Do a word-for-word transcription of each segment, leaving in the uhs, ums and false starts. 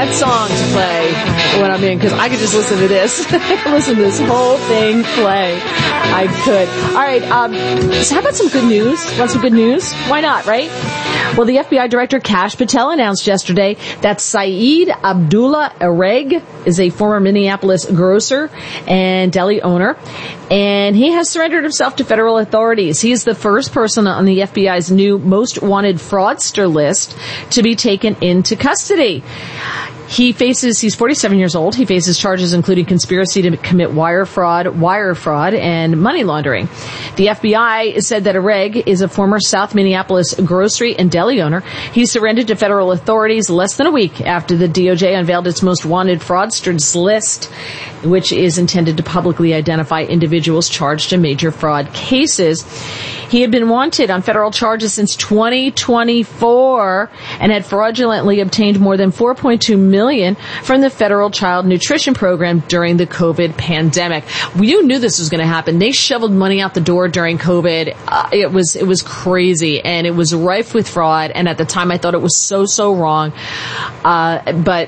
that song to play when I'm in, because I could just listen to this. Listen to this whole thing play. I could. All right, um, so how about some good news? Want some good news? Why not, right? Well, the F B I Director Kash Patel announced yesterday that Saeed Abdullah Areg is a former Minneapolis grocer and deli owner, and he has surrendered himself to federal authorities. He is the first person on the F B I's new most wanted fraudster list to be taken into custody. He faces, he's forty-seven years old. He faces charges including conspiracy to commit wire fraud, wire fraud, and money laundering. The F B I said that Areg is a former South Minneapolis grocery and deli owner. He surrendered to federal authorities less than a week after the D O J unveiled its most wanted fraudsters list, which is intended to publicly identify individuals charged in major fraud cases. He had been wanted on federal charges since twenty twenty-four and had fraudulently obtained more than four point two million dollars from the federal child nutrition program during the COVID pandemic. You knew this was going to happen. They shoveled money out the door during COVID. Uh, it was it was crazy, and it was rife with fraud. And at the time, I thought it was so so wrong. Uh, but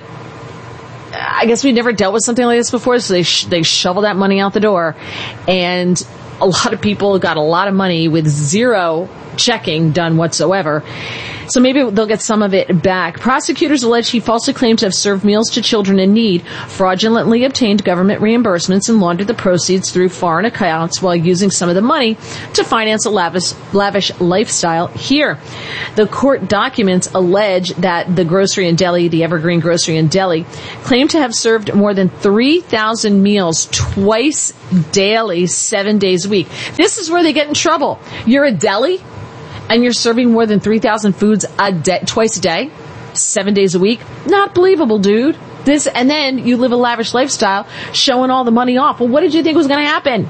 I guess we never dealt with something like this before, so they sh- they shoveled that money out the door, and a lot of people got a lot of money with zero checking done whatsoever. So maybe they'll get some of it back. Prosecutors allege he falsely claimed to have served meals to children in need, fraudulently obtained government reimbursements, and laundered the proceeds through foreign accounts while using some of the money to finance a lavish, lavish lifestyle here. The court documents allege that the grocery and deli, the Evergreen Grocery and Deli, claimed to have served more than three thousand meals twice daily, seven days a week. This is where they get in trouble. You're a deli, and you're serving more than three thousand foods a day, twice a day, seven days a week. Not believable, dude. This, and then you live a lavish lifestyle, showing all the money off. Well, what did you think was going to happen?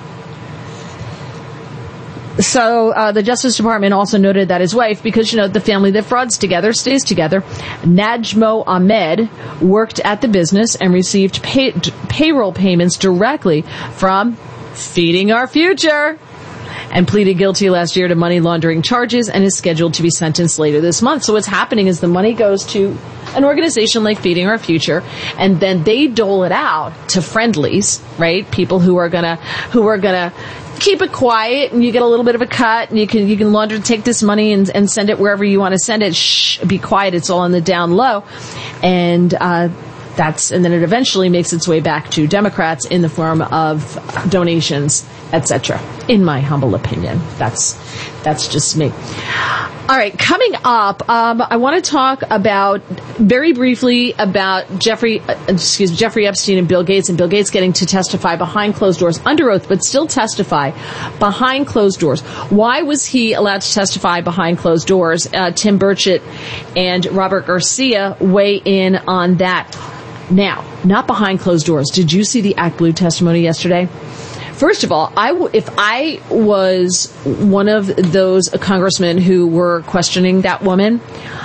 So uh, the Justice Department also noted that his wife, because, you know, the family that frauds together stays together, Najmo Ahmed, worked at the business and received pay- payroll payments directly from Feeding Our Future, and pleaded guilty last year to money laundering charges and is scheduled to be sentenced later this month. So what's happening is the money goes to an organization like Feeding Our Future, and then they dole it out to friendlies, right? People who are gonna, who are gonna keep it quiet, and you get a little bit of a cut, and you can, you can launder, take this money and, and send it wherever you want to send it. Shh, be quiet. It's all on the down low. And, uh, That's, and then it eventually makes its way back to Democrats in the form of donations, et cetera. In my humble opinion, that's that's just me. All right, coming up, um, I want to talk about very briefly about Jeffrey, uh, excuse me, Jeffrey Epstein and Bill Gates, and Bill Gates getting to testify behind closed doors, under oath, but still testify behind closed doors. Why was he allowed to testify behind closed doors? Uh, Tim Burchett and Robert Garcia weigh in on that. Now, not behind closed doors. Did you see the Act Blue testimony yesterday? First of all, I w- if I was one of those congressmen who were questioning that woman,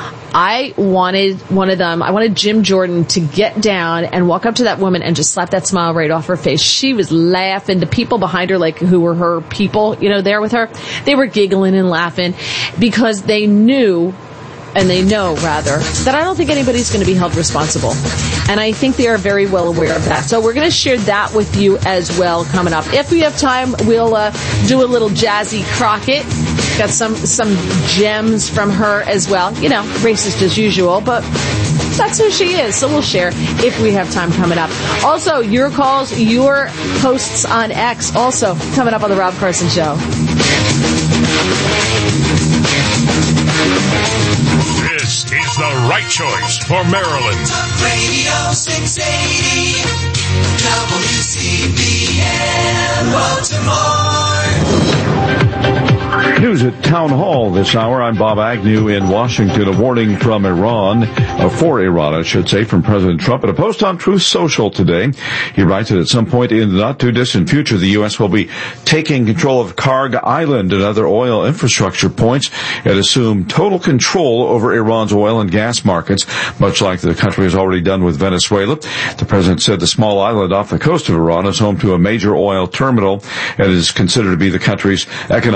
I wanted one of them, I wanted Jim Jordan to get down and walk up to that woman and just slap that smile right off her face. She was laughing. The people behind her, like, who were her people, you know, there with her, they were giggling and laughing because they knew, and they know, rather, that I don't think anybody's going to be held responsible. And I think they are very well aware of that. So we're going to share that with you as well coming up. If we have time, we'll uh, do a little Jazzy Crockett. Got some, some gems from her as well. You know, racist as usual, but that's who she is. So we'll share if we have time coming up. Also, your calls, your posts on X, also coming up on the Rob Carson Show. This is the right choice for Maryland. Talk Radio six eighty W C B N Baltimore. News at Town Hall this hour. I'm Bob Agnew in Washington. A warning from Iran, uh, for Iran, I should say, from President Trump. At a post on Truth Social today, he writes that at some point in the not-too-distant future, the U S will be taking control of Karg Island and other oil infrastructure points and assume total control over Iran's oil and gas markets, much like the country has already done with Venezuela. The president said the small island off the coast of Iran is home to a major oil terminal and is considered to be the country's economic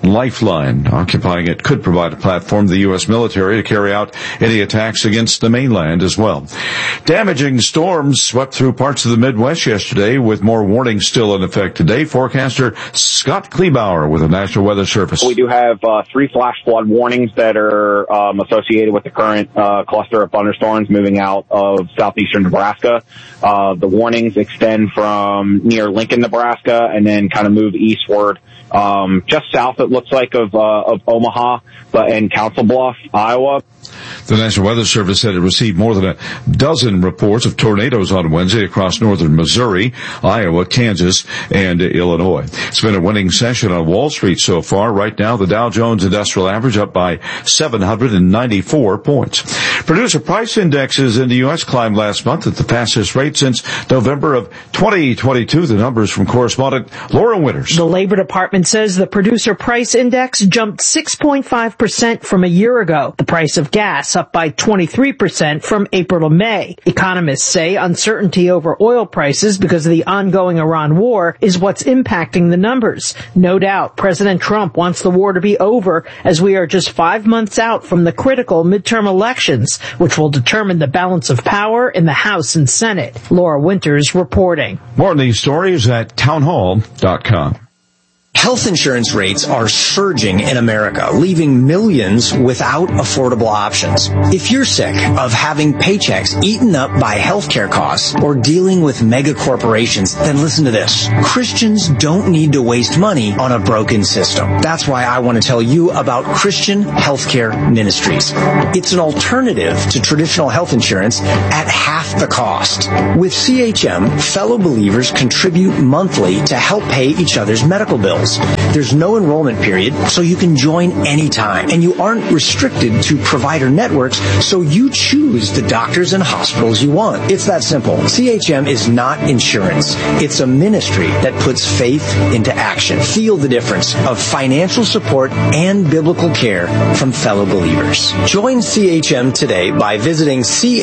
lifeline. Occupying it could provide a platform for the U S military to carry out any attacks against the mainland as well. Damaging storms swept through parts of the Midwest yesterday, with more warnings still in effect today. Forecaster Scott Kleebauer with the National Weather Service. We do have uh, three flash flood warnings that are um, associated with the current uh, cluster of thunderstorms moving out of southeastern Nebraska. Uh, the warnings extend from near Lincoln, Nebraska, and then kind of move eastward, um, just south, it looks like, of, uh, of Omaha, but in Council Bluff, Iowa. The National Weather Service said it received more than a dozen reports of tornadoes on Wednesday across northern Missouri, Iowa, Kansas, and Illinois. It's been a winning session on Wall Street so far. Right now, the Dow Jones Industrial Average up by seven hundred ninety-four points. Producer price indexes in the U S climbed last month at the fastest rate since November of twenty twenty-two. The numbers from correspondent Laura Winters. The Labor Department says the producer price index jumped six point five percent from a year ago. The price of gas up by twenty-three percent from April to May. Economists say uncertainty over oil prices because of the ongoing Iran war is what's impacting the numbers. No doubt, President Trump wants the war to be over as we are just five months out from the critical midterm elections, which will determine the balance of power in the House and Senate. Laura Winters reporting. More on these stories at townhall dot com. Health insurance rates are surging in America, leaving millions without affordable options. If you're sick of having paychecks eaten up by healthcare costs or dealing with mega corporations, then listen to this. Christians don't need to waste money on a broken system. That's why I want to tell you about Christian Healthcare Ministries. It's an alternative to traditional health insurance at half the cost. With C H M, fellow believers contribute monthly to help pay each other's medical bills. There's no enrollment period, so you can join anytime. And you aren't restricted to provider networks, so you choose the doctors and hospitals you want. It's that simple. C H M is not insurance. It's a ministry that puts faith into action. Feel the difference of financial support and biblical care from fellow believers. Join C H M today by visiting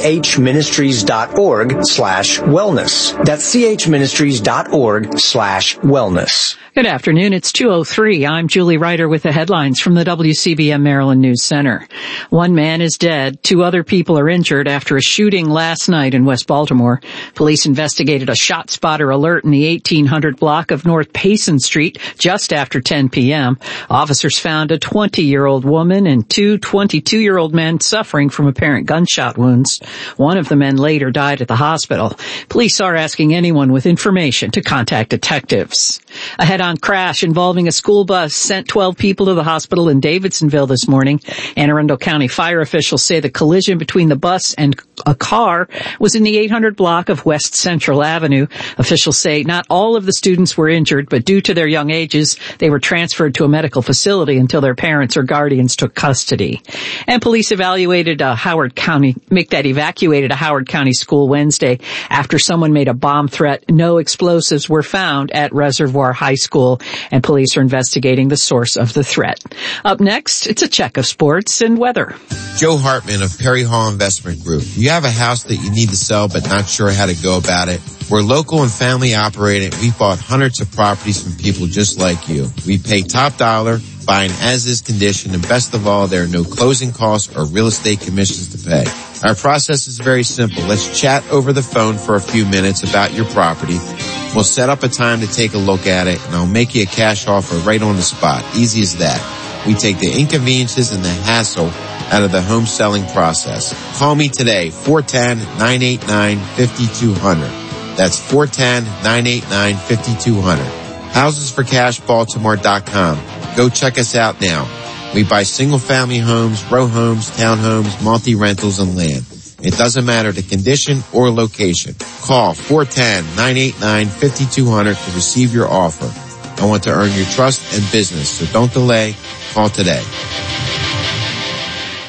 chministries.org slash wellness. That's chministries.org slash wellness. Good afternoon. It's two oh three. I'm Julie Ryder with the headlines from the W C B M Maryland News Center. One man is dead. Two other people are injured after a shooting last night in West Baltimore. Police investigated a shot spotter alert in the eighteen hundred block of North Payson Street just after ten p.m. Officers found a twenty-year-old woman and two twenty-two-year-old men suffering from apparent gunshot wounds. One of the men later died at the hospital. Police are asking anyone with information to contact detectives. A head-on crash involving a school bus sent twelve people to the hospital in Davidsonville this morning. Anne Arundel County fire officials say the collision between the bus and a car was in the eight hundred block of West Central Avenue. Officials say not all of the students were injured, but due to their young ages, they were transferred to a medical facility until their parents or guardians took custody. And police evaluated a Howard County, make that evacuated a Howard County school Wednesday after someone made a bomb threat. No explosives were found at Reservoir High School, and police are investigating the source of the threat. Up next, it's a check of sports and weather. Joe Hartman of Perry Hall Investment Group. You have a house that you need to sell but not sure how to go about it? We're local and family operated. We bought hundreds of properties from people just like you. We pay top dollar, buy an as-is condition, and best of all, there are no closing costs or real estate commissions to pay. Our process is very simple. Let's chat over the phone for a few minutes about your property. We'll set up a time to take a look at it, and I'll make you a cash offer right on the spot. Easy as that. We take the inconveniences and the hassle out of the home selling process. Call me today, four one zero, nine eight nine, five two zero zero. That's four one zero, nine eight nine, five two zero zero. houses for cash baltimore dot com. Go check us out now. We buy single-family homes, row homes, townhomes, multi-rentals, and land. It doesn't matter the condition or location. Call four one zero, nine eight nine, five two zero zero to receive your offer. I want to earn your trust and business, so don't delay. Call today.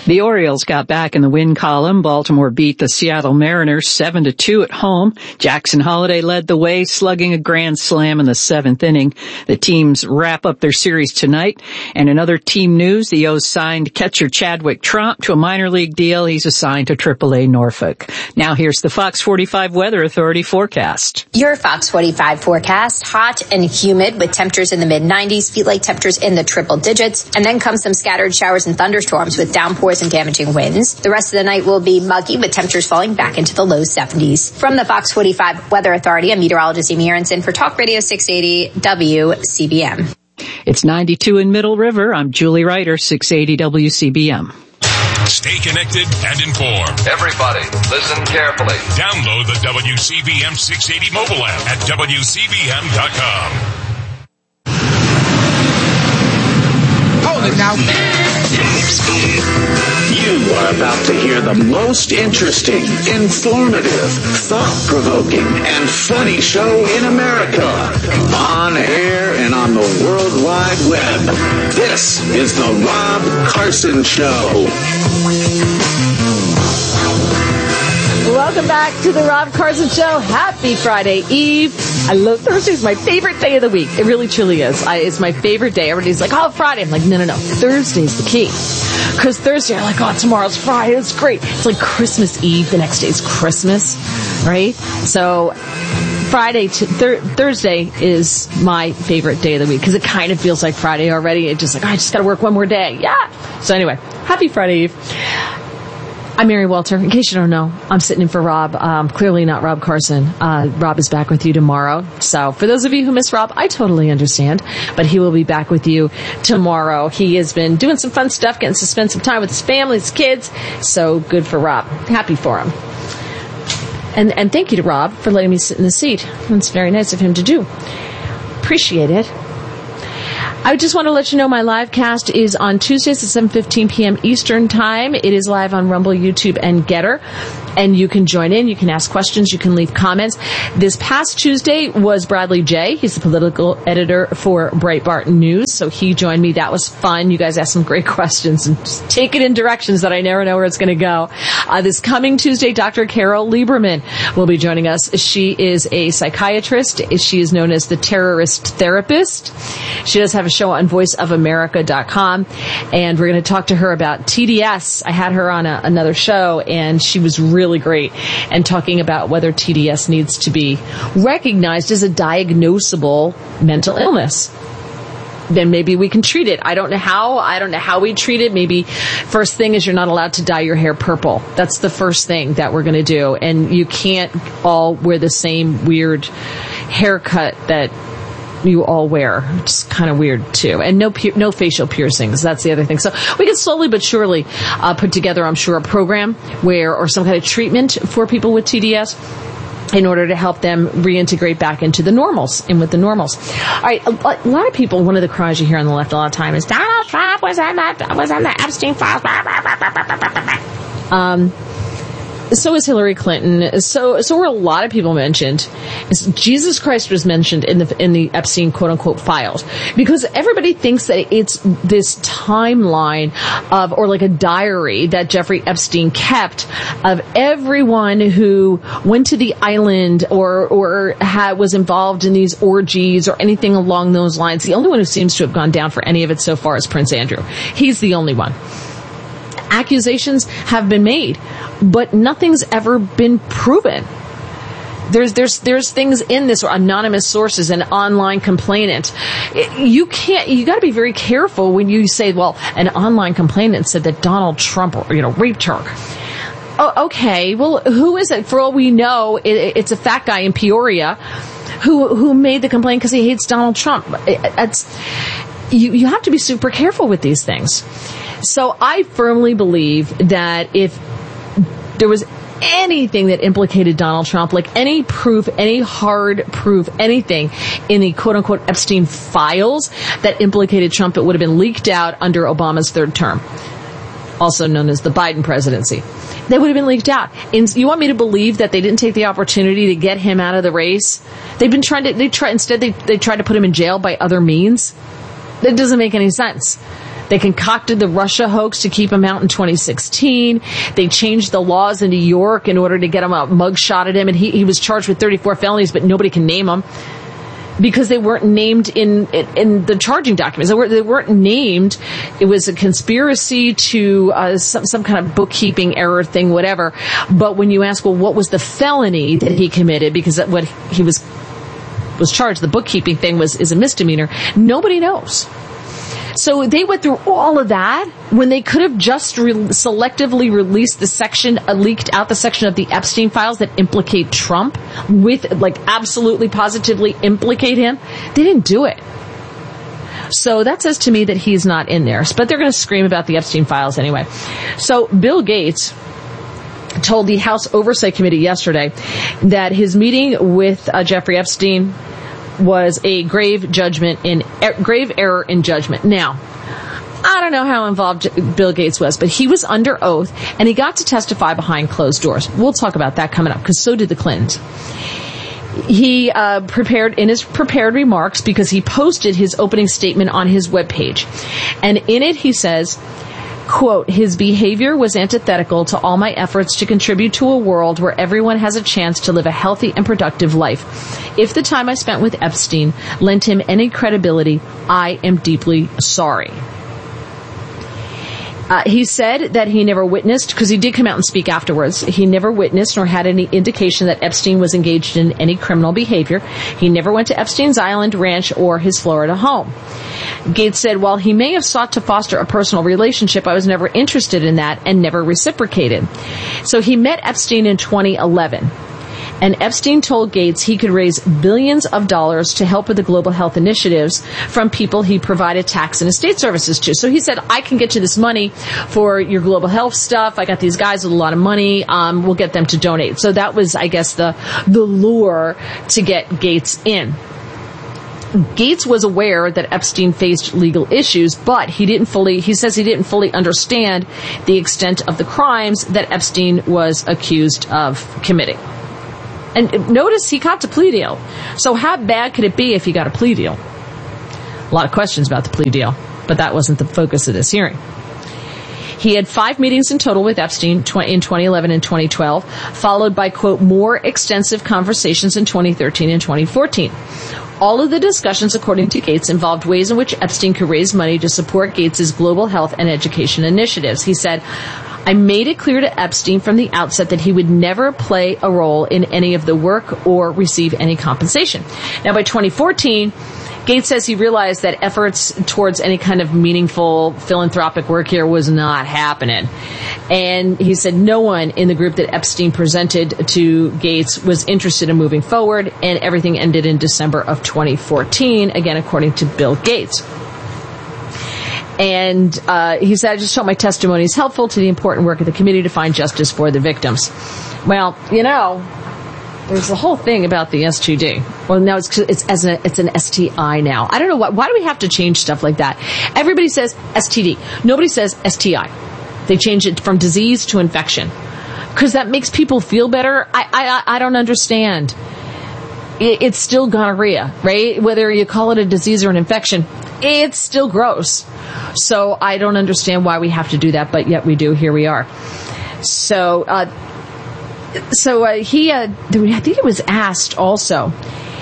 The Orioles got back in the win column. Baltimore beat the Seattle Mariners seven to two at home. Jackson Holliday led the way, slugging a grand slam in the seventh inning. The teams wrap up their series tonight. And in other team news, the O's signed catcher Chadwick Tromp to a minor league deal. He's assigned to triple A Norfolk. Now here's the Fox forty-five Weather Authority forecast. Your Fox forty-five forecast, hot and humid with temperatures in the mid nineties, feel like temperatures in the triple digits, and then come some scattered showers and thunderstorms with downpours and damaging winds. The rest of the night will be muggy with temperatures falling back into the low seventies. From the Fox forty-five Weather Authority, I'm meteorologist Amy Aronson for Talk Radio six eighty W C B M. It's ninety-two in Middle River. I'm Julie Ryder, six eighty W C B M. Stay connected and informed. Everybody, listen carefully. Download the W C B M six eighty mobile app at W C B M dot com. Hold it now. You are about to hear the most interesting, informative, thought-provoking, and funny show in America. On air and on the World Wide Web. This is the Rob Carson Show. Welcome back to the Rob Carson Show. Happy Friday Eve. I love Thursday's my favorite day of the week. It really, truly is. I, it's my favorite day. Everybody's like, oh, Friday. I'm like, no, no, no. Thursday's the key. Because Thursday, I'm like, oh, tomorrow's Friday. It's great. It's like Christmas Eve. The next day is Christmas, right? So Friday to thir- Thursday is my favorite day of the week because it kind of feels like Friday already. It's just like, oh, I just got to work one more day. Yeah. So anyway, happy Friday Eve. I'm Mary Walter. In case you don't know, I'm sitting in for Rob. Um, clearly not Rob Carson. Uh, Rob is back with you tomorrow. So for those of you who miss Rob, I totally understand. But he will be back with you tomorrow. He has been doing some fun stuff, getting to spend some time with his family, his kids. So good for Rob. Happy for him. And, and thank you to Rob for letting me sit in the seat. It's very nice of him to do. Appreciate it. I just want to let you know my live cast is on Tuesdays at seven fifteen p.m. Eastern Time. It is live on Rumble, YouTube, and Getter. And you can join in. You can ask questions. You can leave comments. This past Tuesday was Bradley Jay. He's the political editor for Breitbart News. So he joined me. That was fun. You guys asked some great questions and just take it in directions that I never know where it's going to go. Uh, this coming Tuesday, Doctor Carol Lieberman will be joining us. She is a psychiatrist. She is known as the terrorist therapist. She does have a show on voice of america dot com. And we're going to talk to her about T D S. I had her on a, another show, and she was really really great and talking about whether T D S needs to be recognized as a diagnosable mental illness. Then maybe we can treat it. I don't know how. I don't know how we treat it. Maybe first thing is you're not allowed to dye your hair purple. That's the first thing that we're going to do. And you can't all wear the same weird haircut that you all wear. It's kind of weird too. And no pu- no facial piercings. That's the other thing. So we can slowly but surely uh, put together, I'm sure, a program where, or some kind of treatment for people with T D S in order to help them reintegrate back into the normals, in with the normals. All right, a, a lot of people, one of the cries you hear on the left a lot of time is, Donald Trump was on the, was on the Epstein files. Um, So is Hillary Clinton. So, so were a lot of people mentioned. Jesus Christ was mentioned in the in the Epstein quote unquote files because everybody thinks that it's this timeline of, or like a diary that Jeffrey Epstein kept of everyone who went to the island or or had was involved in these orgies or anything along those lines. The only one who seems to have gone down for any of it so far is Prince Andrew. He's the only one. Accusations have been made, but nothing's ever been proven. There's there's there's things in this, or anonymous sources, an online complainant. You can't. You got to be very careful when you say, "Well, an online complainant said that Donald Trump, you know, raped her." Oh, okay. Well, who is it? For all we know, it, it's a fat guy in Peoria who who made the complaint because he hates Donald Trump. It's you. You have to be super careful with these things. So I firmly believe that if there was anything that implicated Donald Trump, like any proof, any hard proof, anything in the quote-unquote Epstein files that implicated Trump, it would have been leaked out under Obama's third term, also known as the Biden presidency. They would have been leaked out. And you want me to believe that they didn't take the opportunity to get him out of the race? They've been trying to, they try, instead they, they tried to put him in jail by other means? That doesn't make any sense. They concocted the Russia hoax to keep him out in twenty sixteen. They changed the laws in New York in order to get him a mugshot at him, and he, he was charged with thirty-four felonies, but nobody can name him because they weren't named in in, in the charging documents. They, were, they weren't named. It was a conspiracy to uh, some some kind of bookkeeping error thing, whatever. But when you ask, well, what was the felony that he committed? Because what he was was charged, the bookkeeping thing was is a misdemeanor. Nobody knows. So they went through all of that when they could have just re- selectively released the section, uh, leaked out the section of the Epstein files that implicate Trump with, like, absolutely positively implicate him. They didn't do it. So that says to me that he's not in there. But they're going to scream about the Epstein files anyway. So Bill Gates told the House Oversight Committee yesterday that his meeting with uh, Jeffrey Epstein was a grave judgment in er, grave error in judgment. Now, I don't know how involved Bill Gates was, but he was under oath and he got to testify behind closed doors. We'll talk about that coming up because so did the Clintons. He uh, prepared in his prepared remarks because he posted his opening statement on his webpage, and in it he says, quote, his behavior was antithetical to all my efforts to contribute to a world where everyone has a chance to live a healthy and productive life. If the time I spent with Epstein lent him any credibility, I am deeply sorry. Uh, he said that he never witnessed, because he did come out and speak afterwards, he never witnessed nor had any indication that Epstein was engaged in any criminal behavior. He never went to Epstein's Island Ranch or his Florida home. Gates said, while he may have sought to foster a personal relationship, I was never interested in that and never reciprocated. So he met Epstein in twenty eleven. And Epstein told Gates he could raise billions of dollars to help with the global health initiatives from people he provided tax and estate services to. So he said, I can get you this money for your global health stuff. I got these guys with a lot of money. Um, we'll get them to donate. So that was, I guess, the, the lure to get Gates in. Gates was aware that Epstein faced legal issues, but he didn't fully, he says he didn't fully understand the extent of the crimes that Epstein was accused of committing. And notice he got a plea deal. So how bad could it be if he got a plea deal? A lot of questions about the plea deal, but that wasn't the focus of this hearing. He had five meetings in total with Epstein in twenty eleven and twenty twelve, followed by, quote, more extensive conversations in twenty thirteen and twenty fourteen. All of the discussions, according to Gates, involved ways in which Epstein could raise money to support Gates's global health and education initiatives. He said, I made it clear to Epstein from the outset that he would never play a role in any of the work or receive any compensation. Now, by twenty fourteen, Gates says he realized that efforts towards any kind of meaningful philanthropic work here was not happening. And he said no one in the group that Epstein presented to Gates was interested in moving forward, and everything ended in December of twenty fourteen, again, according to Bill Gates. And uh, he said, I just hope my testimony is helpful to the important work of the committee to find justice for the victims. Well, you know, there's the whole thing about the S T D. Well, now it's it's as a, it's an S T I now. I don't know why. Why do we have to change stuff like that? Everybody says S T D. Nobody says S T I. They change it from disease to infection because that makes people feel better. I I I don't understand. It, it's still gonorrhea, right? Whether you call it a disease or an infection, it's still gross. So I don't understand why we have to do that, but yet we do. Here we are. So, uh, so uh, he, uh, I think it was asked also.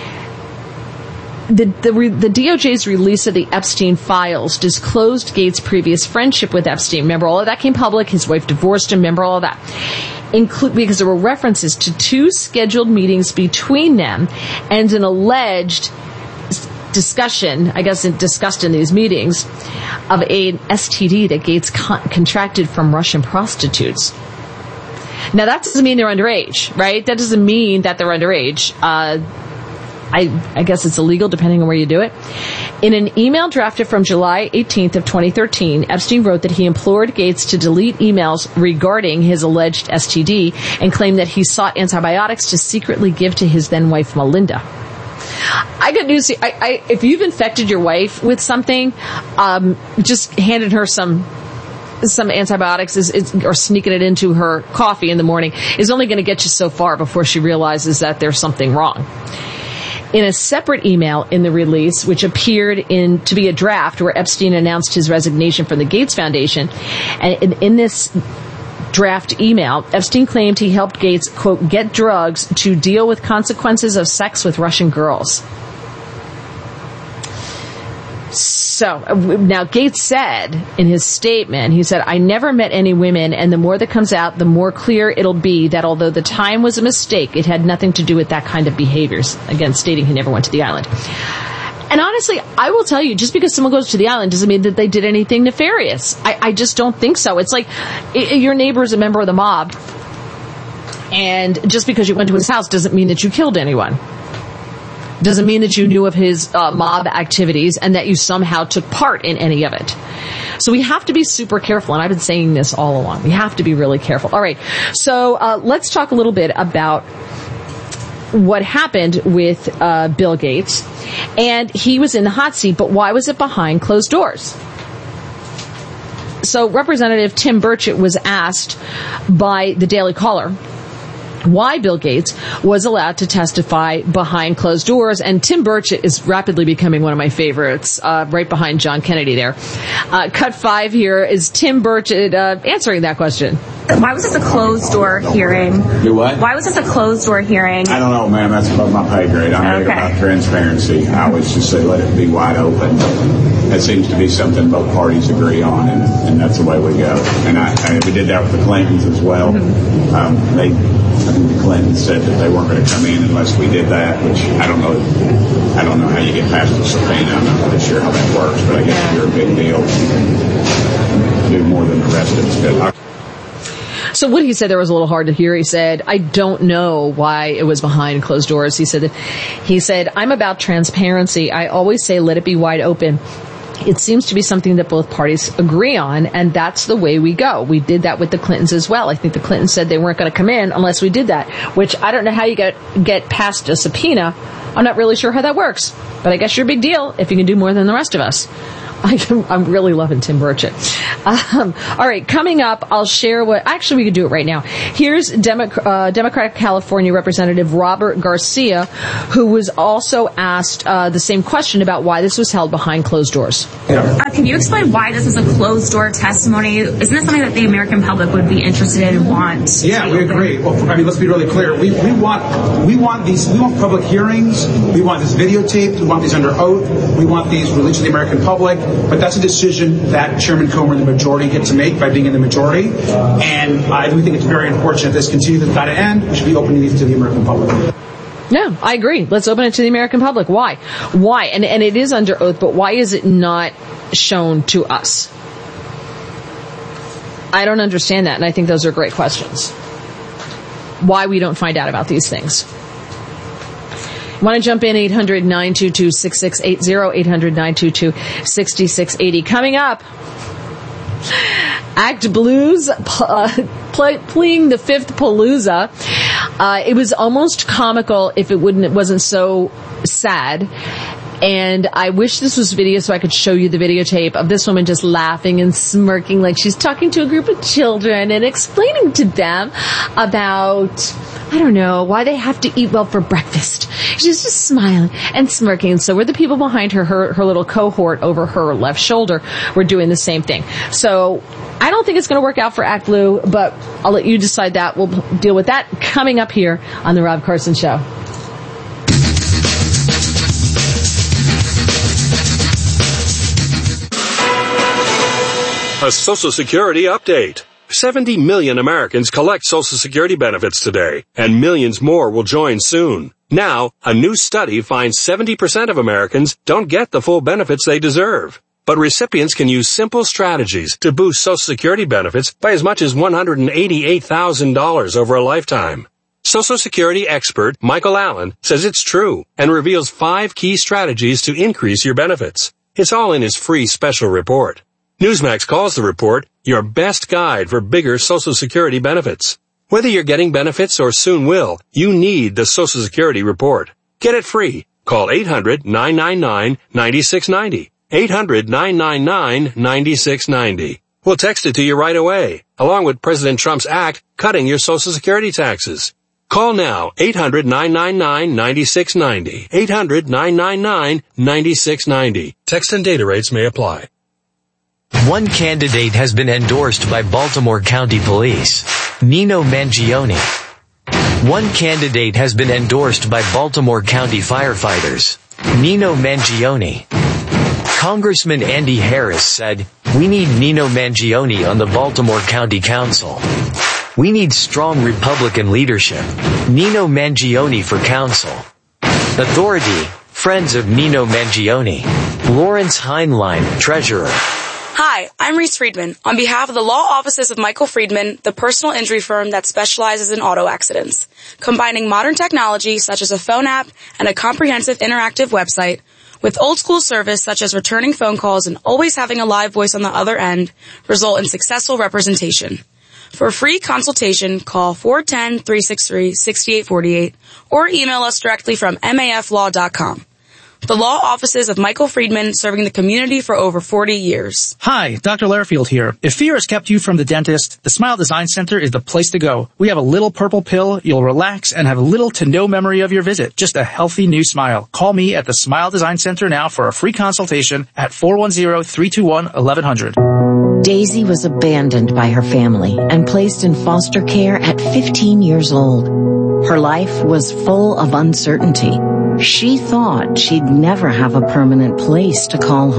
The, the the D O J's release of the Epstein files disclosed Gates' previous friendship with Epstein. Remember, all of that came public. His wife divorced him. Remember all of that. Include, because there were references to two scheduled meetings between them and an alleged discussion, I guess discussed in these meetings, of an S T D that Gates con- contracted from Russian prostitutes. Now, that doesn't mean they're underage, right? That doesn't mean that they're underage. Uh, I, I guess it's illegal depending on where you do it. In an email drafted from July eighteenth of twenty thirteen, Epstein wrote that he implored Gates to delete emails regarding his alleged S T D and claimed that he sought antibiotics to secretly give to his then wife, Melinda. I got news. I, I, if you've infected your wife with something, um, just handing her some some antibiotics is, is, or sneaking it into her coffee in the morning is only going to get you so far before she realizes that there's something wrong. In a separate email in the release, which appeared in to be a draft where Epstein announced his resignation from the Gates Foundation, and in, in this draft email, Epstein claimed he helped Gates, quote, get drugs to deal with consequences of sex with Russian girls. So, now Gates said in his statement, he said, I never met any women, and the more that comes out, the more clear it'll be that although the time was a mistake, it had nothing to do with that kind of behaviors. Again, stating he never went to the island. And honestly, I will tell you, just because someone goes to the island doesn't mean that they did anything nefarious. I, I just don't think so. It's like it, your neighbor is a member of the mob, and just because you went to his house doesn't mean that you killed anyone. Doesn't mean that you knew of his uh, mob activities and that you somehow took part in any of it. So we have to be super careful, and I've been saying this all along. We have to be really careful. All right, so uh, let's talk a little bit about what happened with uh, Bill Gates. And he was in the hot seat, but why was it behind closed doors? So Representative Tim Burchett was asked by the Daily Caller why Bill Gates was allowed to testify behind closed doors. And Tim Burchett is rapidly becoming one of my favorites, uh, right behind John Kennedy there. Uh, cut five here is Tim Burchett uh, answering that question. Why was this a closed-door hearing? Do what? Why was this a closed-door hearing? I don't know, ma'am. That's above my pay grade. I'm okay. About transparency. I always just say let it be wide open. That seems to be something both parties agree on, and, and that's the way we go. And I, I, we did that with the Clintons as well. Mm-hmm. Um, they, I think the Clintons said that they weren't going to come in unless we did that, which I don't know. I don't know how you get past the subpoena. I'm not really sure how that works, but I guess if you're a big deal, you can do more than the rest of us. But I, So what he said there was a little hard to hear. He said, I don't know why it was behind closed doors. He said, he said, I'm about transparency. I always say, let it be wide open. It seems to be something that both parties agree on, and that's the way we go. We did that with the Clintons as well. I think the Clintons said they weren't going to come in unless we did that, which I don't know how you get, get past a subpoena. I'm not really sure how that works, but I guess you're a big deal if you can do more than the rest of us. I'm really loving Tim Burchett. Um, all right, coming up, I'll share what... Actually, we could do it right now. Here's Demo, uh, Democratic California Representative Robert Garcia, who was also asked uh, the same question about why this was held behind closed doors. Uh, can you explain why this is a closed-door testimony? Isn't this something that the American public would be interested in and want? Yeah, we agree. Well, I mean, let's be really clear. We, we want we want these we want public hearings. We want this videotaped. We want these under oath. We want these released to the American public. But that's a decision that Chairman Comer and the majority get to make by being in the majority. And I do think it's very unfortunate this continues. It's got to end. We should be opening these to the American public. No, I agree. Let's open it to the American public. Why? Why? And, and it is under oath, but why is it not shown to us? I don't understand that, and I think those are great questions. Why we don't find out about these things. Want to jump in, eight hundred nine two two six six eight zero, eight hundred nine two two six six eight zero. Coming up, Act Blues uh, play, playing the fifth Palooza. Uh, it was almost comical if it wouldn't, it wasn't so sad. And I wish this was video so I could show you the videotape of this woman just laughing and smirking like she's talking to a group of children and explaining to them about, I don't know, why they have to eat well for breakfast. She's just smiling and smirking. And so were the people behind her, her, her little cohort over her left shoulder were doing the same thing. So I don't think it's going to work out for Act Blue, but I'll let you decide that. We'll deal with that coming up here on The Rob Carson Show. A Social Security update. seventy million Americans collect Social Security benefits today, and millions more will join soon. Now, a new study finds seventy percent of Americans don't get the full benefits they deserve. But recipients can use simple strategies to boost Social Security benefits by as much as one hundred eighty-eight thousand dollars over a lifetime. Social Security expert Michael Allen says it's true and reveals five key strategies to increase your benefits. It's all in his free special report. Newsmax calls the report your best guide for bigger Social Security benefits. Whether you're getting benefits or soon will, you need the Social Security report. Get it free. Call eight hundred nine nine nine nine six nine zero. eight hundred nine nine nine nine six nine zero. We'll text it to you right away, along with President Trump's act cutting your Social Security taxes. Call now, eight hundred, nine nine nine, nine six nine zero. eight hundred, nine nine nine, nine six nine zero. Text and data rates may apply. One candidate has been endorsed by Baltimore County Police, Nino Mangione. One candidate has been endorsed by Baltimore County firefighters, Nino Mangione. Congressman Andy Harris said, "We need Nino Mangione on the Baltimore County Council. We need strong Republican leadership. Nino Mangione for council." Authority, Friends of Nino Mangione. Lawrence Heinlein, Treasurer. Hi, I'm Reese Friedman. On behalf of the law offices of Michael Friedman, the personal injury firm that specializes in auto accidents, combining modern technology such as a phone app and a comprehensive interactive website with old school service such as returning phone calls and always having a live voice on the other end, result in successful representation. For a free consultation, call four one zero, three six three, six eight four eight or email us directly from M A F law dot com. The law offices of Michael Friedman, serving the community for over forty years. Hi, Doctor Lairfield here. If fear has kept you from the dentist, the Smile Design Center is the place to go. We have a little purple pill, you'll relax and have little to no memory of your visit. Just a healthy new smile. Call me at the Smile Design Center now for a free consultation at four one zero, three two one, one one zero zero. Daisy was abandoned by her family and placed in foster care at fifteen years old. Her life was full of uncertainty. She thought she'd never have a permanent place to call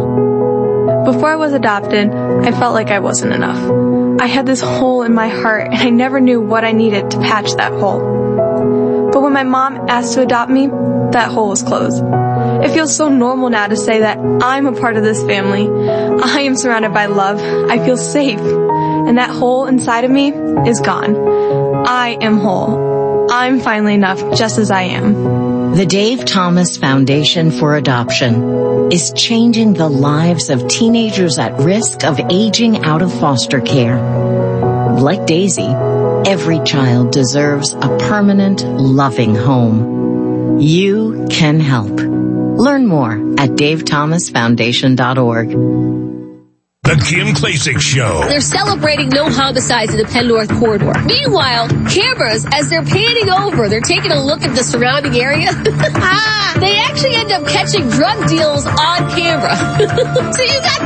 home. Before I was adopted, I felt like I wasn't enough. I had this hole in my heart, and I never knew what I needed to patch that hole. But when my mom asked to adopt me, that hole was closed. It feels so normal now to say that I'm a part of this family. I am surrounded by love. I feel safe. And that hole inside of me is gone. I am whole. I'm finally enough just as I am. The Dave Thomas Foundation for Adoption is changing the lives of teenagers at risk of aging out of foster care. Like Daisy, every child deserves a permanent, loving home. You can help. Learn more at dave thomas foundation dot org. The Kim Klacik Show. They're celebrating no homicides in the Penn North Corridor. Meanwhile, cameras, as they're panning over, they're taking a look at the surrounding area. They actually end up catching drug deals on camera. So you got